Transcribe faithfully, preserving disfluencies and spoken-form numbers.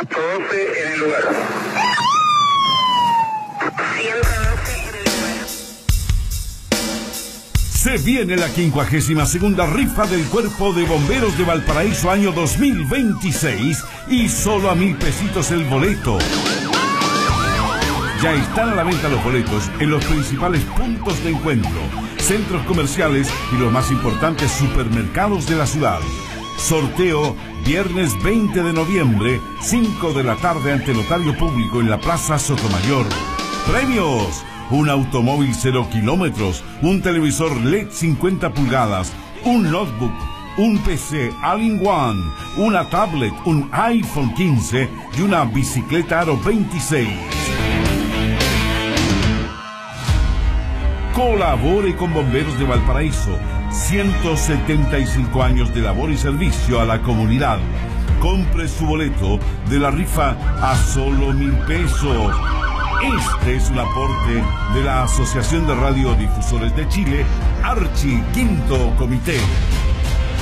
ciento doce en el lugar. ciento doce en el lugar. Se viene la quincuagésima segunda rifa del Cuerpo de Bomberos de Valparaíso año dos mil veintiséis y solo a mil pesitos el boleto. Ya están a la venta los boletos en los principales puntos de encuentro, centros comerciales y los más importantes supermercados de la ciudad. Sorteo viernes veinte de noviembre, cinco de la tarde ante notario público en la Plaza Sotomayor. Premios: un automóvil cero kilómetros, un televisor L E D cincuenta pulgadas, un notebook, un P C All-in-One, una tablet, un iPhone quince y una bicicleta Aro veintiséis. Colabore con Bomberos de Valparaíso. ciento setenta y cinco años de labor y servicio a la comunidad. Compre su boleto de la rifa a solo mil pesos. Este es un aporte de la Asociación de Radiodifusores de Chile, Archi Quinto Comité.